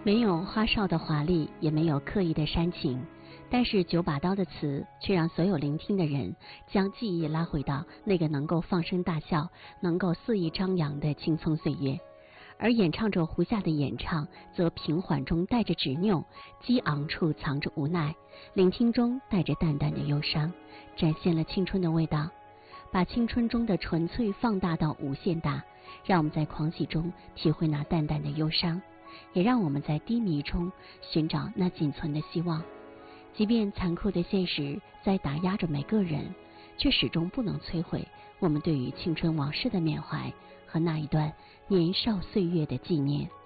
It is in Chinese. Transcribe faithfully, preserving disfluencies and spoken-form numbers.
没有花哨的华丽，也没有刻意的煽情，但是九把刀的词却让所有聆听的人将记忆拉回到那个能够放声大笑、能够肆意张扬的青葱岁月。而演唱者胡夏的演唱则平缓中带着执拗，激昂处藏着无奈，聆听中带着淡淡的忧伤，展现了青春的味道，把青春中的纯粹放大到无限大，让我们在狂喜中体会那淡淡的忧伤，也让我们在低迷中寻找那仅存的希望。即便残酷的现实在打压着每个人，却始终不能摧毁我们对于青春往事的缅怀和那一段年少岁月的纪念。